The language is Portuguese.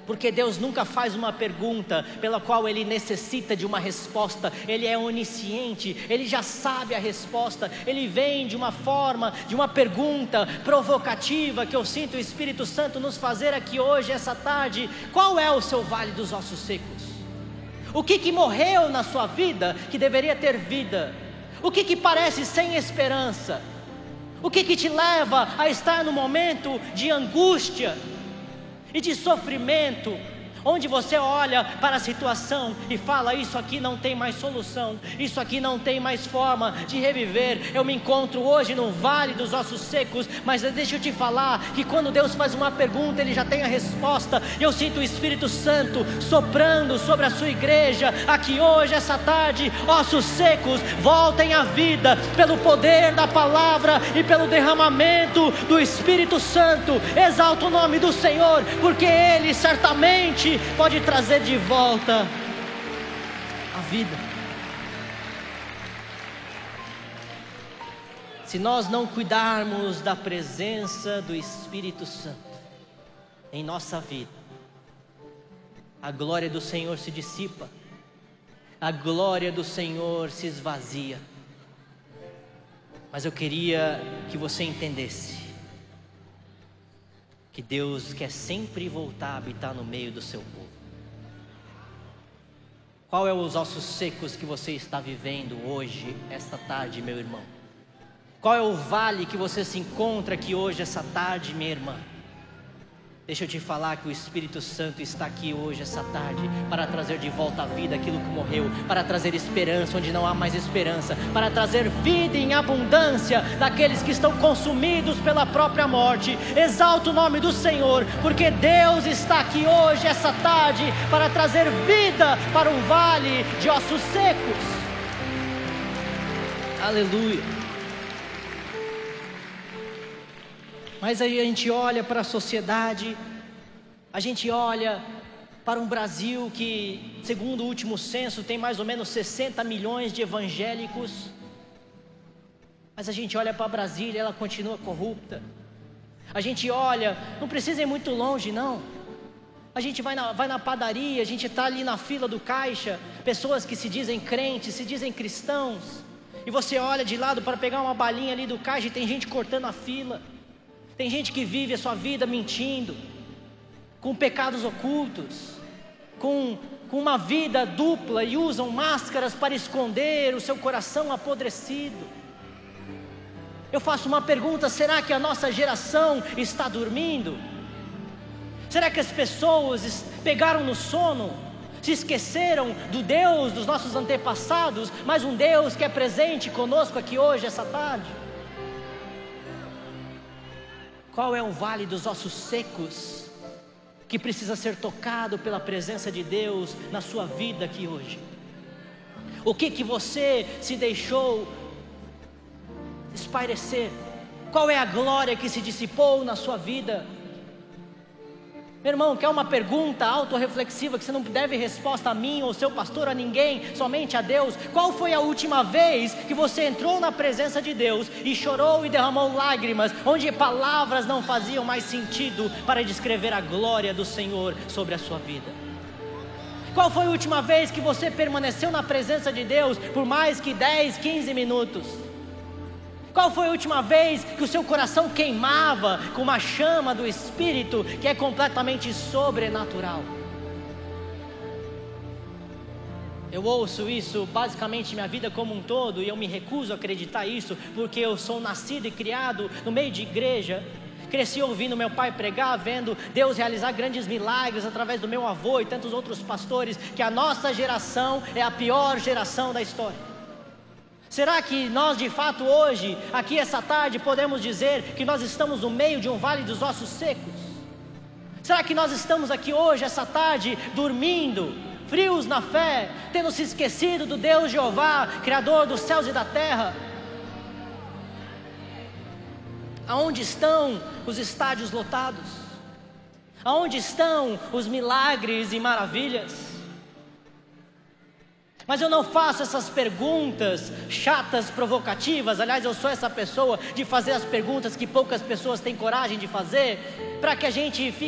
Porque Deus nunca faz uma pergunta pela qual Ele necessita de uma resposta. Ele é onisciente, Ele já sabe a resposta. Ele vem de uma forma, de uma pergunta provocativa que eu sinto o Espírito Santo nos fazer aqui hoje, essa tarde. Qual é o seu vale dos ossos secos? O que morreu na sua vida que deveria ter vida? O que parece sem esperança? O que te leva a estar no momento de angústia e de sofrimento, onde você olha para a situação e fala: isso aqui não tem mais solução, isso aqui não tem mais forma de reviver. Eu me encontro hoje no vale dos ossos secos, mas deixa eu te falar que quando Deus faz uma pergunta, Ele já tem a resposta. Eu sinto o Espírito Santo soprando sobre a sua igreja aqui hoje, essa tarde. Ossos secos, voltem à vida pelo poder da palavra e pelo derramamento do Espírito Santo. Exalta o nome do Senhor, porque Ele certamente pode trazer de volta a vida. Se nós não cuidarmos da presença do Espírito Santo em nossa vida, a glória do Senhor se dissipa, a glória do Senhor se esvazia. Mas eu queria que você entendesse que Deus quer sempre voltar a habitar no meio do seu povo. Qual é os ossos secos que você está vivendo hoje, esta tarde, meu irmão? Qual é o vale que você se encontra aqui hoje, essa tarde, minha irmã? Deixa eu te falar que o Espírito Santo está aqui hoje, essa tarde, para trazer de volta à vida aquilo que morreu, para trazer esperança onde não há mais esperança, para trazer vida em abundância daqueles que estão consumidos pela própria morte. Exalta o nome do Senhor, porque Deus está aqui hoje, essa tarde, para trazer vida para um vale de ossos secos. Aleluia. Mas aí a gente olha para a sociedade, a gente olha para um Brasil que, segundo o último censo, tem mais ou menos 60 milhões de evangélicos. Mas a gente olha para Brasília, ela continua corrupta. A gente olha, não precisa ir muito longe não. A gente vai na padaria, a gente está ali na fila do caixa, pessoas que se dizem crentes, se dizem cristãos, e você olha de lado para pegar uma balinha ali do caixa e tem gente cortando a fila. Tem gente que vive a sua vida mentindo, com pecados ocultos, com uma vida dupla, e usam máscaras para esconder o seu coração apodrecido. Eu faço uma pergunta: será que a nossa geração está dormindo? Será que as pessoas pegaram no sono, se esqueceram do Deus dos nossos antepassados, mas um Deus que é presente conosco aqui hoje, essa tarde? Qual é o vale dos ossos secos que precisa ser tocado pela presença de Deus na sua vida aqui hoje? O que você se deixou espairecer? Qual é a glória que se dissipou na sua vida? Meu irmão, quer uma pergunta autorreflexiva que você não deve resposta a mim, ou seu pastor, a ninguém, somente a Deus? Qual foi a última vez que você entrou na presença de Deus e chorou e derramou lágrimas, onde palavras não faziam mais sentido para descrever a glória do Senhor sobre a sua vida? Qual foi a última vez que você permaneceu na presença de Deus por mais que 10, 15 minutos? Qual foi a última vez que o seu coração queimava com uma chama do Espírito que é completamente sobrenatural? Eu ouço isso basicamente minha vida como um todo, e eu me recuso a acreditar isso, porque eu sou nascido e criado no meio de igreja. Cresci ouvindo meu pai pregar, vendo Deus realizar grandes milagres através do meu avô e tantos outros pastores, que a nossa geração é a pior geração da história. Será que nós de fato hoje, aqui essa tarde, podemos dizer que nós estamos no meio de um vale dos ossos secos? Será que nós estamos aqui hoje, essa tarde, dormindo, frios na fé, tendo se esquecido do Deus Jeová, Criador dos céus e da terra? Aonde estão os estádios lotados? Aonde estão os milagres e maravilhas? Mas eu não faço essas perguntas chatas, provocativas. Aliás, eu sou essa pessoa de fazer as perguntas que poucas pessoas têm coragem de fazer, para que a gente fique